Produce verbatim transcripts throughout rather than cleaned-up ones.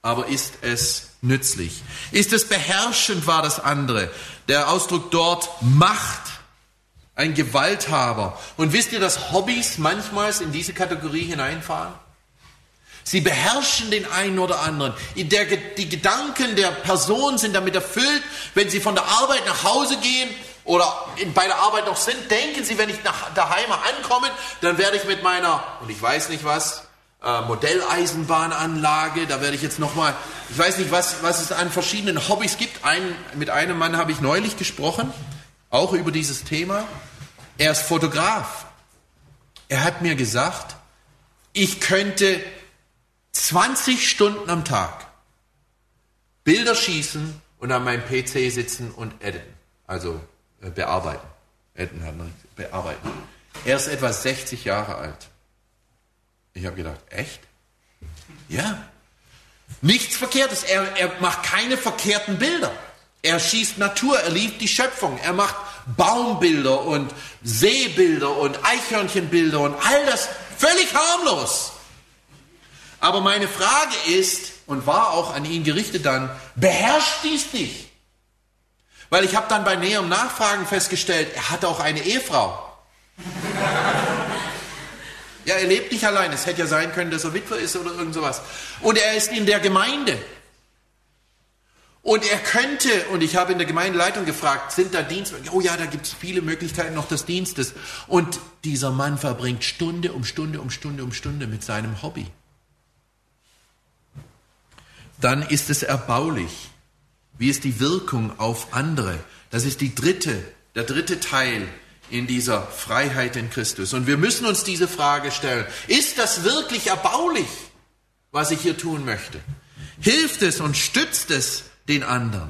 aber ist es nützlich? Ist es beherrschend, war das andere. Der Ausdruck dort Macht, ein Gewalthaber. Und wisst ihr, dass Hobbys manchmal in diese Kategorie hineinfahren? Sie beherrschen den einen oder anderen. Der, die Gedanken der Person sind damit erfüllt, wenn sie von der Arbeit nach Hause gehen oder bei der Arbeit noch sind, denken sie, wenn ich nach daheim ankomme, dann werde ich mit meiner, und ich weiß nicht was, äh, Modelleisenbahnanlage, da werde ich jetzt nochmal, ich weiß nicht, was, was es an verschiedenen Hobbys gibt. Ein, mit einem Mann habe ich neulich gesprochen, auch über dieses Thema. Er ist Fotograf. Er hat mir gesagt, ich könnte zwanzig Stunden am Tag Bilder schießen und an meinem P C sitzen und editen, also äh, bearbeiten. Editen hat man bearbeiten. Er ist etwa sechzig Jahre alt. Ich habe gedacht, echt? Ja. Nichts Verkehrtes. Er, er macht keine verkehrten Bilder. Er schießt Natur, er liebt die Schöpfung. Er macht Baumbilder und Seebilder und Eichhörnchenbilder und all das völlig harmlos. Aber meine Frage ist, und war auch an ihn gerichtet dann, beherrscht dies nicht? Weil ich habe dann bei näherem Nachfragen festgestellt, er hat auch eine Ehefrau. Ja, er lebt nicht allein. Es hätte ja sein können, dass er Witwer ist oder irgend sowas. Und er ist in der Gemeinde. Und er könnte, und ich habe in der Gemeindeleitung gefragt, sind da Dienste? Oh ja, da gibt es viele Möglichkeiten noch des Dienstes. Und dieser Mann verbringt Stunde um Stunde um Stunde um Stunde mit seinem Hobby. Dann ist es erbaulich. Wie ist die Wirkung auf andere? Das ist die dritte, der dritte Teil in dieser Freiheit in Christus. Und wir müssen uns diese Frage stellen. Ist das wirklich erbaulich, was ich hier tun möchte? Hilft es und stützt es den anderen?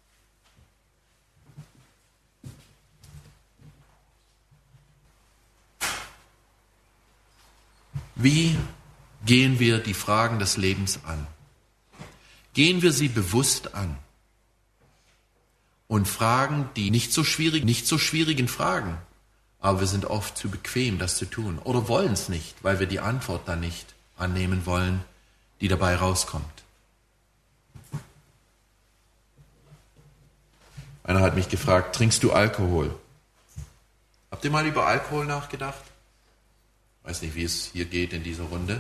Wie gehen wir die Fragen des Lebens an? Gehen wir sie bewusst an und fragen die nicht so schwierig, nicht so schwierigen Fragen, aber wir sind oft zu bequem, das zu tun oder wollen es nicht, weil wir die Antwort dann nicht annehmen wollen, die dabei rauskommt. Einer hat mich gefragt, trinkst du Alkohol? Habt ihr mal über Alkohol nachgedacht? Ich weiß nicht, wie es hier geht in dieser Runde.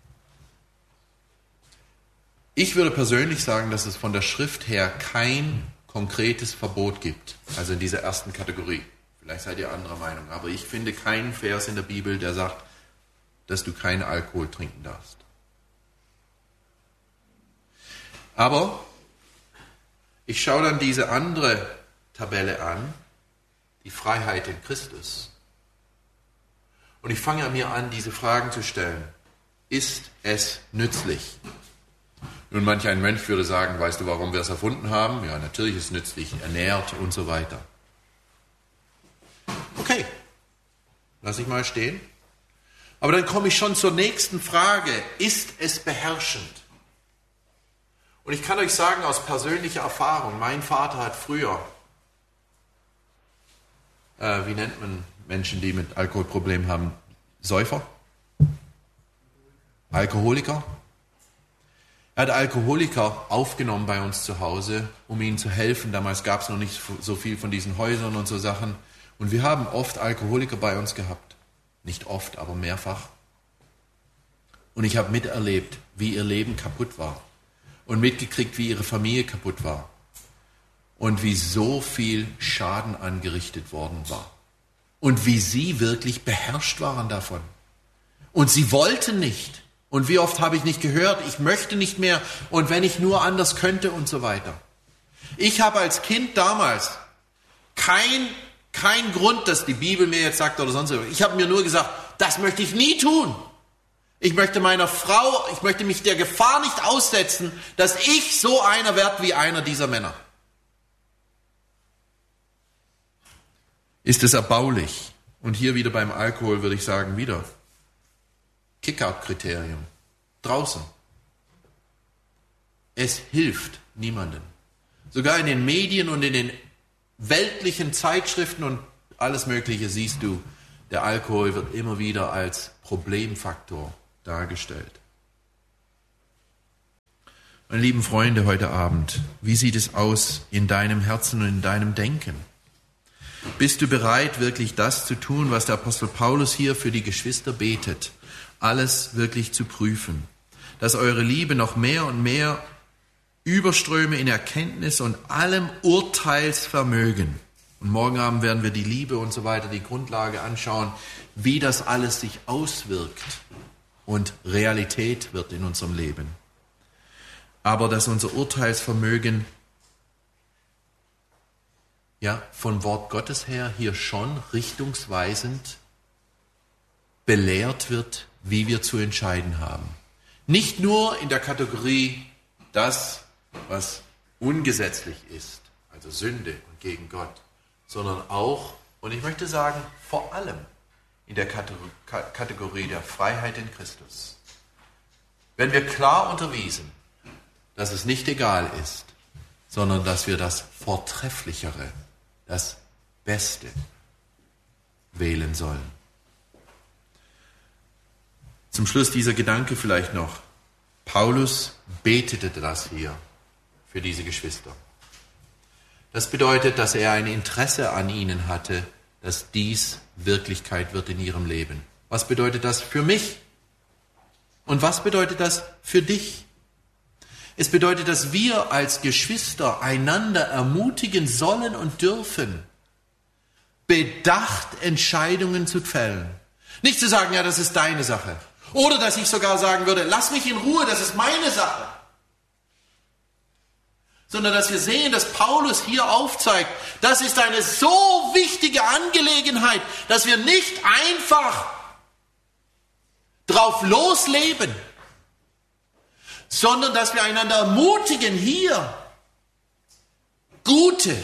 Ich würde persönlich sagen, dass es von der Schrift her kein konkretes Verbot gibt, also in dieser ersten Kategorie. Vielleicht seid ihr anderer Meinung, aber ich finde keinen Vers in der Bibel, der sagt, dass du keinen Alkohol trinken darfst. Aber ich schaue dann diese andere Tabelle an, die Freiheit in Christus. Und ich fange an mir an, diese Fragen zu stellen. Ist es nützlich? Nun, manch ein Mönch würde sagen, weißt du, warum wir es erfunden haben? Ja, natürlich ist es nützlich, ernährt und so weiter. Okay, lass ich mal stehen. Aber dann komme ich schon zur nächsten Frage. Ist es beherrschend? Und ich kann euch sagen aus persönlicher Erfahrung, mein Vater hat früher, äh, wie nennt man Menschen, die mit Alkoholproblemen haben? Säufer? Alkoholiker? Er hat Alkoholiker aufgenommen bei uns zu Hause, um ihnen zu helfen. Damals gab es noch nicht so viel von diesen Häusern und so Sachen. Und wir haben oft Alkoholiker bei uns gehabt. Nicht oft, aber mehrfach. Und ich habe miterlebt, wie ihr Leben kaputt war. Und mitgekriegt, wie ihre Familie kaputt war. Und wie so viel Schaden angerichtet worden war. Und wie sie wirklich beherrscht waren davon. Und sie wollten nicht. Und wie oft habe ich nicht gehört, ich möchte nicht mehr und wenn ich nur anders könnte und so weiter. Ich habe als Kind damals kein, kein Grund, dass die Bibel mir jetzt sagt oder sonst was. Ich habe mir nur gesagt, das möchte ich nie tun. Ich möchte meiner Frau, ich möchte mich der Gefahr nicht aussetzen, dass ich so einer werde wie einer dieser Männer. Ist es erbaulich? Und hier wieder beim Alkohol würde ich sagen, wieder Kick-out-Kriterium. Draußen. Es hilft niemandem. Sogar in den Medien und in den weltlichen Zeitschriften und alles Mögliche siehst du, der Alkohol wird immer wieder als Problemfaktor dargestellt. Meine lieben Freunde, heute Abend, wie sieht es aus in deinem Herzen und in deinem Denken? Bist du bereit, wirklich das zu tun, was der Apostel Paulus hier für die Geschwister betet? Alles wirklich zu prüfen, dass eure Liebe noch mehr und mehr überströme in Erkenntnis und allem Urteilsvermögen. Und morgen Abend werden wir die Liebe und so weiter, die Grundlage anschauen, wie das alles sich auswirkt und Realität wird in unserem Leben. Aber dass unser Urteilsvermögen ja vom Wort Gottes her hier schon richtungsweisend belehrt wird, wie wir zu entscheiden haben. Nicht nur in der Kategorie das, was ungesetzlich ist, also Sünde und gegen Gott, sondern auch, und ich möchte sagen, vor allem in der Kategorie der Freiheit in Christus. Wenn wir klar unterwiesen, dass es nicht egal ist, sondern dass wir das Vortrefflichere, das Beste wählen sollen. Zum Schluss dieser Gedanke vielleicht noch. Paulus betete das hier für diese Geschwister. Das bedeutet, dass er ein Interesse an ihnen hatte, dass dies Wirklichkeit wird in ihrem Leben. Was bedeutet das für mich? Und was bedeutet das für dich? Es bedeutet, dass wir als Geschwister einander ermutigen sollen und dürfen, bedacht Entscheidungen zu fällen. Nicht zu sagen, ja, das ist deine Sache. Oder dass ich sogar sagen würde, lass mich in Ruhe, das ist meine Sache. Sondern dass wir sehen, dass Paulus hier aufzeigt, das ist eine so wichtige Angelegenheit, dass wir nicht einfach drauf losleben, sondern dass wir einander ermutigen, hier gute,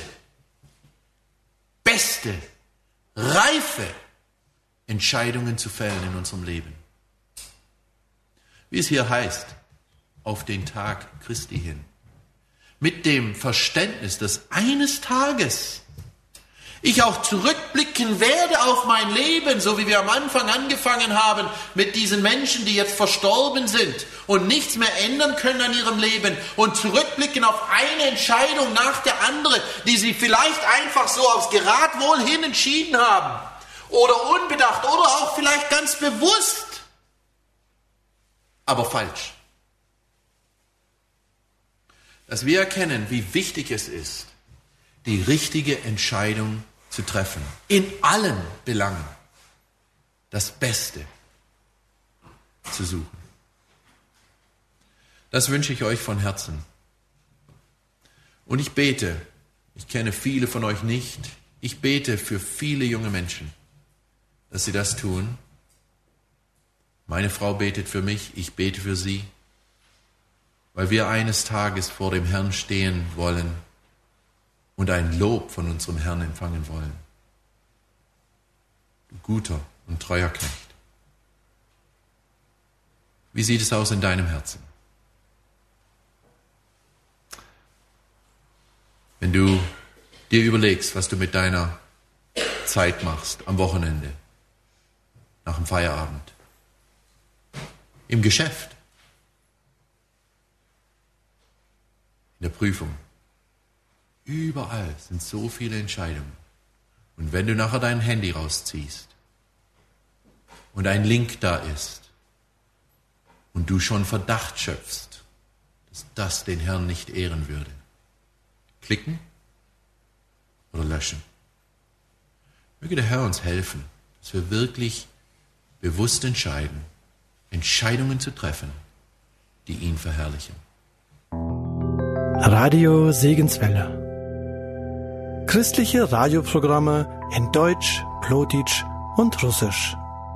beste, reife Entscheidungen zu fällen in unserem Leben. Wie es hier heißt, auf den Tag Christi hin. Mit dem Verständnis, dass eines Tages ich auch zurückblicken werde auf mein Leben, so wie wir am Anfang angefangen haben mit diesen Menschen, die jetzt verstorben sind und nichts mehr ändern können an ihrem Leben und zurückblicken auf eine Entscheidung nach der anderen, die sie vielleicht einfach so aufs Geradwohl hin entschieden haben oder unbedacht oder auch vielleicht ganz bewusst, aber falsch. Dass wir erkennen, wie wichtig es ist, die richtige Entscheidung zu treffen. In allen Belangen das Beste zu suchen. Das wünsche ich euch von Herzen. Und ich bete, ich kenne viele von euch nicht, ich bete für viele junge Menschen, dass sie das tun. Meine Frau betet für mich, ich bete für sie, weil wir eines Tages vor dem Herrn stehen wollen und ein Lob von unserem Herrn empfangen wollen. Du guter und treuer Knecht. Wie sieht es aus in deinem Herzen? Wenn du dir überlegst, was du mit deiner Zeit machst, am Wochenende, nach dem Feierabend, im Geschäft, in der Prüfung. Überall sind so viele Entscheidungen. Und wenn du nachher dein Handy rausziehst und ein Link da ist und du schon Verdacht schöpfst, dass das den Herrn nicht ehren würde, klicken oder löschen. Möge der Herr uns helfen, dass wir wirklich bewusst entscheiden, Entscheidungen zu treffen, die ihn verherrlichen. Radio Segenswelle. Christliche Radioprogramme in Deutsch, Plotitsch und Russisch.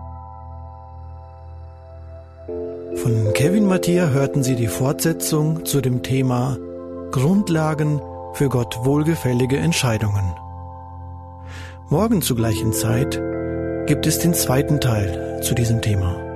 Von Kevin Mattia hörten Sie die Fortsetzung zu dem Thema Grundlagen für Gott wohlgefällige Entscheidungen. Morgen zur gleichen Zeit gibt es den zweiten Teil zu diesem Thema.